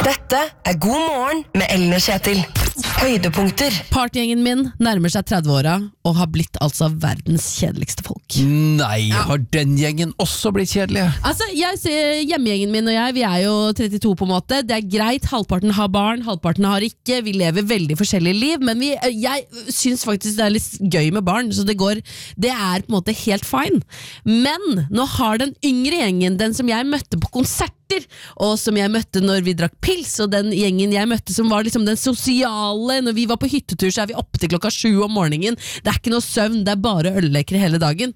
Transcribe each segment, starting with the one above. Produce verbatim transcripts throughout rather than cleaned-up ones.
Dette er God morgen med Ellen og Kjetil. Høydepunkter. Partygjengen min nærmer seg tretti-åra og har blitt altså verdens kjedeligste folk. Nei, ja. Har den gjengen også blitt kjedelige? Altså, jeg ser Hjemmegjengen min og jeg, vi er jo trettito på en måte. Det er greit, halvparten har barn, halvparten har ikke. Vi lever veldig forskjellige liv, men vi, jeg syns faktisk det er litt gøy med barn, så det går, det er på en måte helt fine. Men nå har den yngre gjengen, den som jeg møtte på konserter, og som jeg møtte når vi drakk pils, og den gjengen jeg møtte som var liksom den sosiale, når vi var på hyttetur så er vi oppe til klokka sju om morgenen, det er ikke noe søvn, det er bare ølleker hele dagen.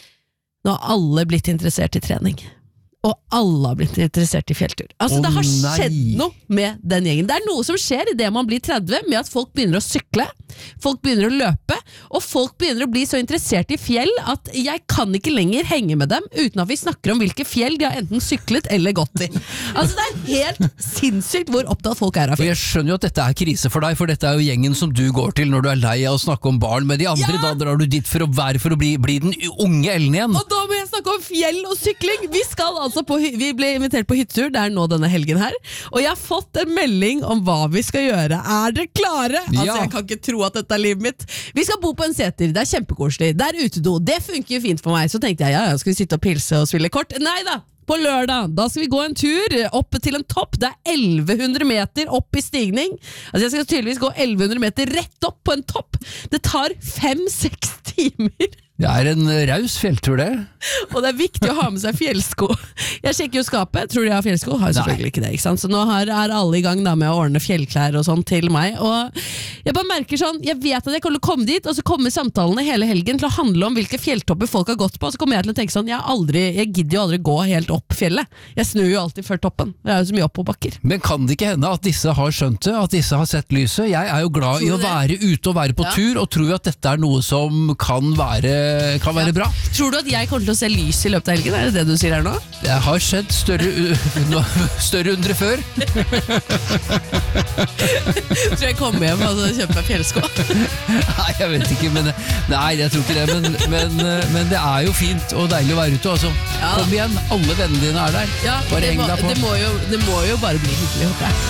Nå har alle blitt interessert i trening, og alle har blitt interessert i fjelltur. Altså oh, det har nei. skjedd noe med den gjengen. Det er noe som skjer i det man blir tretti, med at folk begynner å sykle, folk begynner å løpe, og folk begynner å bli så interessert i fjell at jeg kan ikke lenger henge med dem uten at vi snakker om hvilke fjell de har enten syklet eller gått i. Altså det er helt sinnssykt hvor opptatt folk er av fjell. Jeg skjønner jo at dette er krise for deg, for dette er jo gjengen som du går til når du er lei av å snakke om barn, med de andre, ja! Da drar du dit for å være for å bli, bli den unge Ellen igjen. Og da må jeg snakke om fjell og sykling. Vi skal altså på, vi ble invitert på hyttetur, det er nå denne helgen her, og jeg har fått en melding om hva vi skal gjøre. Er dere klare? Altså Ja. jeg kan ikke tro at dette er livet mitt. Vi skal bo på en seter, det er kjempekoselig, det er utedo, det funker jo fint for meg. Så tenkte jeg, ja, ja, skal vi sitte og pilse og spille kort? Nei da! På lørdag, da skal vi gå en tur opp til en topp. Det er elleve hundre meter opp i stigning. Altså jeg skal tydeligvis gå elleve hundre meter rett opp på en topp. Det tar fem seks timer. Det er en raus fjelltur det. Og det er viktig å ha med seg fjellsko. Jeg sjekker jo skapet, tror du jeg har fjellsko? Har jeg selvfølgelig ikke det, ikke sant? Så nå er alle i gang da med å ordne fjellklær og sånn til meg. Og jeg bare merker sånn, jeg vet at jeg kommer til å komme dit, og så kommer samtalene hele helgen til å handle om hvilke fjelltopper folk har gått på, og så kommer jeg til å tenke sånn, jeg, aldri, jeg gidder jo aldri gå helt opp fjellet. Jeg snur jo alltid før toppen. Det er jo så mye oppoverbakker. Men kan det ikke hende at disse har skjønt det, at disse har sett lyset? Jeg er jo glad i å være ute og være på Ja. tur, og tror at dette er noe som kan være, kan være bra. Tror du at jeg kommer til å se lys i løpet av helgen? Er det det du sier her nå? Det har skjedd større, uh, større undre før. Tror jeg kommer hjem og kjøper meg fjellsko. Nei, jeg vet ikke, men nei, jeg tror ikke det, men, men, men det er jo fint og deilig å være ute også. Ja. Kom igjen, alle vennene dine er der. Ja, Bare det heng må, deg på. det, må jo, det må jo bare bli hyggelig, håper jeg.